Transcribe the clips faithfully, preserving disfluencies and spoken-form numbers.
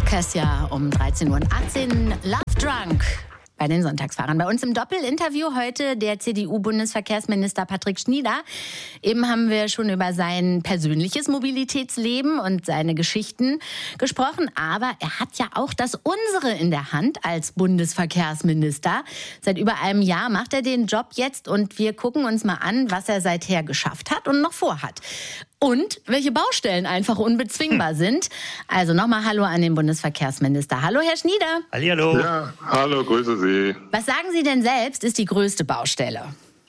Kesja um dreizehn Uhr achtzehn. Love Drunk bei den Sonntagsfahrern. Bei uns im Doppelinterview heute der C D U-Bundesverkehrsminister Patrick Schnieder. Eben haben wir schon über sein persönliches Mobilitätsleben und seine Geschichten gesprochen. Aber er hat ja auch das Unsere in der Hand als Bundesverkehrsminister. Seit über einem Jahr macht er den Job jetzt und wir gucken uns mal an, was er seither geschafft hat und noch vorhat. Und welche Baustellen einfach unbezwingbar sind. Also nochmal Hallo an den Bundesverkehrsminister. Hallo, Herr Schnieder. Hallihallo. Ja, hallo, grüße Sie. Was sagen Sie denn selbst, ist die größte Baustelle?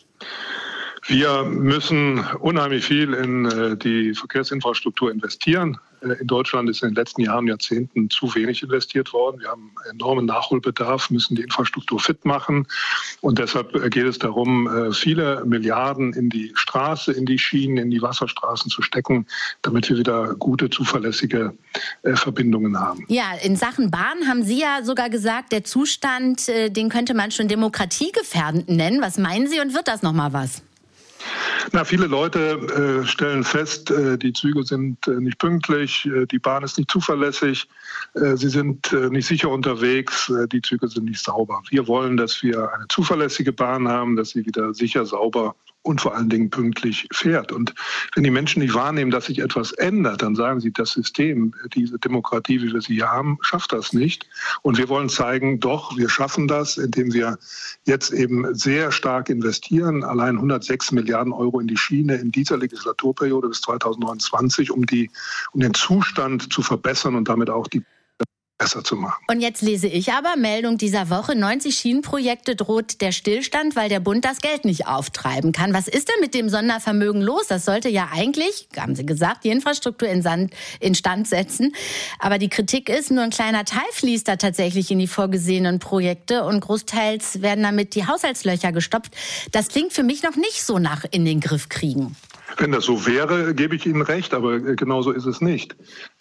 Wir müssen unheimlich viel in äh, die Verkehrsinfrastruktur investieren. Äh, in Deutschland ist in den letzten Jahren, Jahrzehnten zu wenig investiert worden. Wir haben enormen Nachholbedarf, müssen die Infrastruktur fit machen. Und deshalb äh, geht es darum, äh, viele Milliarden in die Straße, in die Schienen, in die Wasserstraßen zu stecken, damit wir wieder gute, zuverlässige äh, Verbindungen haben. Ja, in Sachen Bahn haben Sie ja sogar gesagt, der Zustand, äh, den könnte man schon demokratiegefährdend nennen. Was meinen Sie und wird das nochmal was? Na, viele Leute äh, stellen fest, äh, die Züge sind äh, nicht pünktlich, äh, die Bahn ist nicht zuverlässig, äh, sie sind äh, nicht sicher unterwegs, äh, die Züge sind nicht sauber. Wir wollen, dass wir eine zuverlässige Bahn haben, dass sie wieder sicher, sauber und vor allen Dingen pünktlich fährt. Und wenn die Menschen nicht wahrnehmen, dass sich etwas ändert, dann sagen sie, das System, diese Demokratie, wie wir sie hier haben, schafft das nicht. Und wir wollen zeigen, doch, wir schaffen das, indem wir jetzt eben sehr stark investieren, allein hundertsechs Milliarden Euro in die Schiene in dieser Legislaturperiode bis zweitausendneunundzwanzig, um, die, um den Zustand zu verbessern und damit auch die besser zu machen. Und jetzt lese ich aber Meldung dieser Woche, neunzig Schienenprojekte droht der Stillstand, weil der Bund das Geld nicht auftreiben kann. Was ist denn mit dem Sondervermögen los? Das sollte ja eigentlich, haben Sie gesagt, die Infrastruktur in Sand, instand setzen. Aber die Kritik ist, nur ein kleiner Teil fließt da tatsächlich in die vorgesehenen Projekte und großteils werden damit die Haushaltslöcher gestopft. Das klingt für mich noch nicht so nach in den Griff kriegen. Wenn das so wäre, gebe ich Ihnen recht, aber genau so ist es nicht.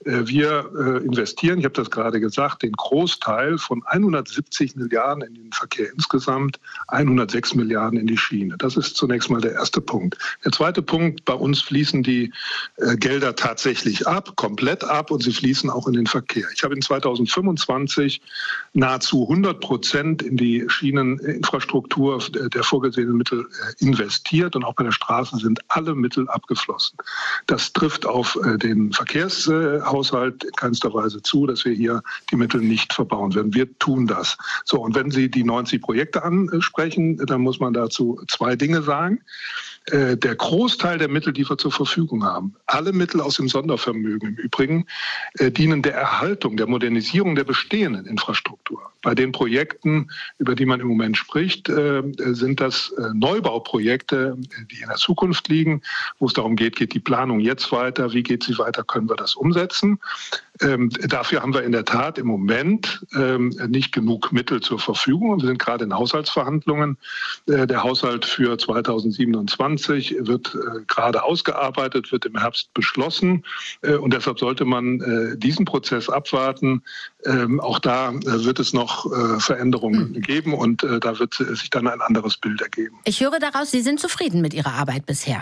Wir investieren, ich habe das gerade gesagt, den Großteil von hundertsiebzig Milliarden in den Verkehr insgesamt, hundertsechs Milliarden in die Schiene. Das ist zunächst mal der erste Punkt. Der zweite Punkt, bei uns fließen die Gelder tatsächlich ab, komplett ab und sie fließen auch in den Verkehr. Ich habe in zweitausendfünfundzwanzig nahezu hundert Prozent in die Schieneninfrastruktur der vorgesehenen Mittel investiert und auch bei der Straße sind alle Mittel abgeflossen. Das trifft auf den Verkehrshaushalt in keinster Weise zu, dass wir hier die Mittel nicht verbauen werden. Wir tun das. So, und wenn Sie die neunzig Projekte ansprechen, dann muss man dazu zwei Dinge sagen. Der Großteil der Mittel, die wir zur Verfügung haben, alle Mittel aus dem Sondervermögen im Übrigen, dienen der Erhaltung, der Modernisierung der bestehenden Infrastruktur. Bei den Projekten, über die man im Moment spricht, sind das Neubauprojekte, die in der Zukunft liegen, wo es darum geht, geht die Planung jetzt weiter, wie geht sie weiter, können wir das umsetzen. Ähm, dafür haben wir in der Tat im Moment ähm, nicht genug Mittel zur Verfügung. Wir sind gerade in Haushaltsverhandlungen. Äh, der Haushalt für zweitausendsiebenundzwanzig wird äh, gerade ausgearbeitet, wird im Herbst beschlossen. Äh, und deshalb sollte man äh, diesen Prozess abwarten. Ähm, auch da äh, wird es noch äh, Veränderungen mhm. geben und äh, da wird sich dann ein anderes Bild ergeben. Ich höre daraus, Sie sind zufrieden mit Ihrer Arbeit bisher.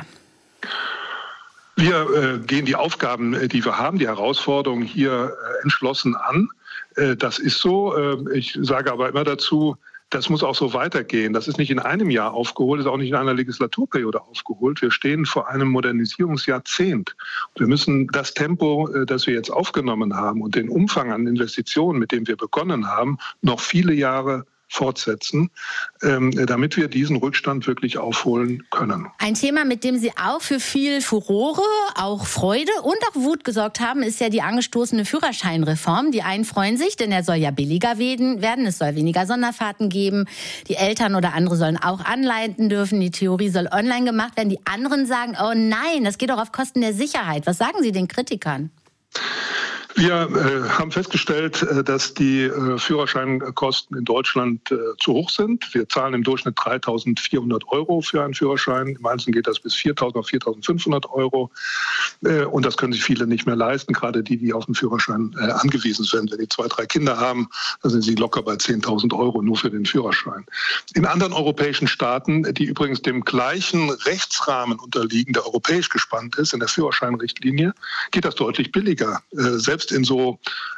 Wir äh, gehen die Aufgaben, die wir haben, die Herausforderungen hier äh, entschlossen an. Äh, das ist so. Äh, ich sage aber immer dazu, das muss auch so weitergehen. Das ist nicht in einem Jahr aufgeholt, ist auch nicht in einer Legislaturperiode aufgeholt. Wir stehen vor einem Modernisierungsjahrzehnt. Wir müssen das Tempo, äh, das wir jetzt aufgenommen haben und den Umfang an Investitionen, mit dem wir begonnen haben, noch viele Jahre fortsetzen, ähm, damit wir diesen Rückstand wirklich aufholen können. Ein Thema, mit dem Sie auch für viel Furore, auch Freude und auch Wut gesorgt haben, ist ja die angestoßene Führerscheinreform. Die einen freuen sich, denn er soll ja billiger werden, es soll weniger Sonderfahrten geben, die Eltern oder andere sollen auch anleiten dürfen, die Theorie soll online gemacht werden. Die anderen sagen, oh nein, das geht doch auf Kosten der Sicherheit. Was sagen Sie den Kritikern? Wir äh, haben festgestellt, äh, dass die äh, Führerscheinkosten in Deutschland äh, zu hoch sind. Wir zahlen im Durchschnitt dreitausendvierhundert Euro für einen Führerschein. Im Einzelnen geht das bis viertausend auf viertausendfünfhundert Euro. Äh, und das können sich viele nicht mehr leisten, gerade die, die auf den Führerschein äh, angewiesen sind. Wenn die zwei, drei Kinder haben, dann sind sie locker bei zehntausend Euro nur für den Führerschein. In anderen europäischen Staaten, die übrigens dem gleichen Rechtsrahmen unterliegen, der europäisch gespannt ist, in der Führerscheinrichtlinie, geht das deutlich billiger. Äh, selbst in so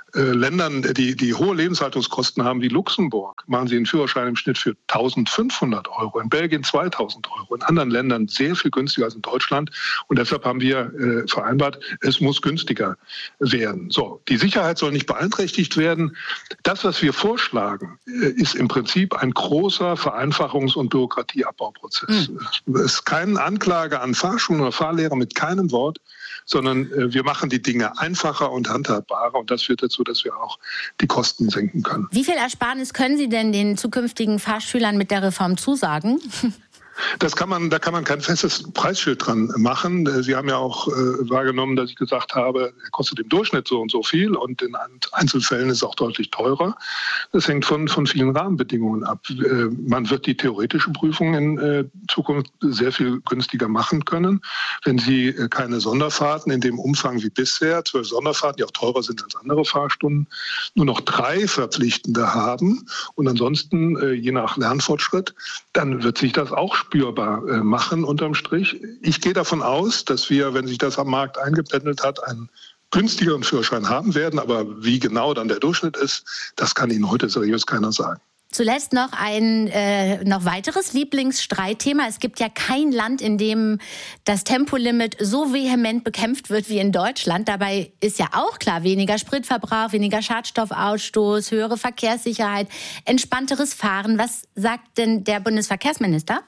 äh, Ländern, die, die hohe Lebenshaltungskosten haben, wie Luxemburg, machen sie einen Führerschein im Schnitt für eintausendfünfhundert Euro, in Belgien zweitausend Euro, in anderen Ländern sehr viel günstiger als in Deutschland. Und deshalb haben wir äh, vereinbart, es muss günstiger werden. So, die Sicherheit soll nicht beeinträchtigt werden. Das, was wir vorschlagen, äh, ist im Prinzip ein großer Vereinfachungs- und Bürokratieabbauprozess. Mhm. Es ist keine Anklage an Fahrschulen oder Fahrlehrer mit keinem Wort, sondern äh, wir machen die Dinge einfacher und handhabbarer und das führt dazu, dass wir auch die Kosten senken können. Wie viel Ersparnis können Sie denn den zukünftigen Fahrschülern mit der Reform zusagen? Das kann man, da kann man kein festes Preisschild dran machen. Sie haben ja auch äh, wahrgenommen, dass ich gesagt habe, er kostet im Durchschnitt so und so viel und in Einzelfällen ist es auch deutlich teurer. Das hängt von, von vielen Rahmenbedingungen ab. Äh, man wird die theoretische Prüfung in äh, Zukunft sehr viel günstiger machen können, wenn Sie äh, keine Sonderfahrten in dem Umfang wie bisher, zwölf Sonderfahrten, die auch teurer sind als andere Fahrstunden, nur noch drei verpflichtende haben und ansonsten äh, je nach Lernfortschritt, dann wird sich das auch spürbar äh, machen unterm Strich. Ich gehe davon aus, dass wir, wenn sich das am Markt eingependelt hat, einen günstigeren Führerschein haben werden. Aber wie genau dann der Durchschnitt ist, das kann Ihnen heute seriös keiner sagen. Zuletzt noch ein äh, noch weiteres Lieblingsstreitthema. Es gibt ja kein Land, in dem das Tempolimit so vehement bekämpft wird wie in Deutschland. Dabei ist ja auch klar, weniger Spritverbrauch, weniger Schadstoffausstoß, höhere Verkehrssicherheit, entspannteres Fahren. Was sagt denn der Bundesverkehrsminister?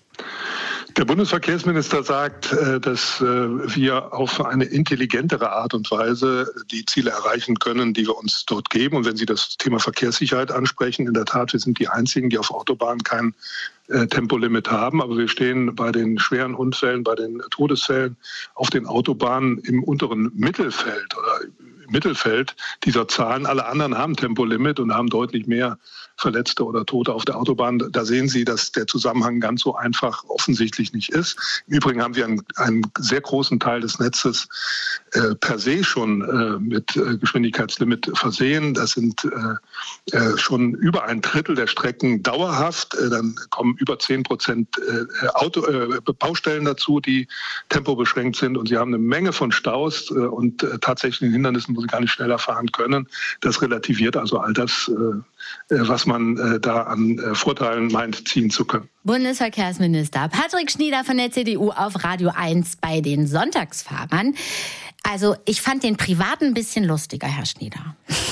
Der Bundesverkehrsminister sagt, dass wir auf eine intelligentere Art und Weise die Ziele erreichen können, die wir uns dort geben. Und wenn Sie das Thema Verkehrssicherheit ansprechen, in der Tat, wir sind die Einzigen, die auf Autobahnen kein Tempolimit haben. Aber wir stehen bei den schweren Unfällen, bei den Todesfällen auf den Autobahnen im unteren Mittelfeld oder im Mittelfeld dieser Zahlen. Alle anderen haben Tempolimit und haben deutlich mehr Verletzte oder Tote auf der Autobahn. Da sehen Sie, dass der Zusammenhang ganz so einfach offensichtlich nicht ist. Im Übrigen haben wir einen, einen sehr großen Teil des Netzes äh, per se schon äh, mit äh, Geschwindigkeitslimit versehen. Das sind äh, äh, schon über ein Drittel der Strecken dauerhaft. Äh, dann kommen über zehn Prozent äh, Auto, äh, Baustellen dazu, die tempobeschränkt sind. Und Sie haben eine Menge von Staus äh, und äh, tatsächlichen Hindernissen, wo Sie gar nicht schneller fahren können. Das relativiert also all das, äh, was man äh, da an äh, Vorteilen meint, ziehen zu können. Bundesverkehrsminister Patrick Schnieder von der C D U auf Radio eins bei den Sonntagsfahrern. Also ich fand den privat ein bisschen lustiger, Herr Schnieder.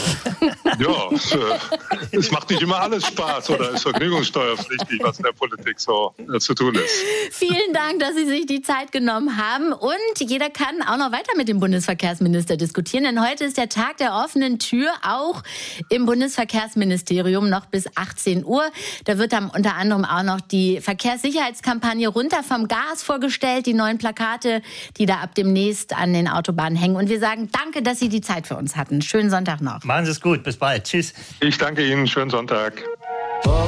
Ja, es, äh, es macht nicht immer alles Spaß oder ist vergnügungssteuerpflichtig, was in der Politik so äh, zu tun ist. Vielen Dank, dass Sie sich die Zeit genommen haben. Und jeder kann auch noch weiter mit dem Bundesverkehrsminister diskutieren, denn heute ist der Tag der offenen Tür, auch im Bundesverkehrsministerium noch bis achtzehn Uhr. Da wird dann unter anderem auch noch die Verkehrssicherheitskampagne Runter vom Gas vorgestellt, die neuen Plakate, die da ab demnächst an den Autobahnen hängen. Und wir sagen danke, dass Sie die Zeit für uns hatten. Schönen Sonntag noch. Machen Sie es gut. Bis bald. Tschüss. Ich danke Ihnen. Schönen Sonntag.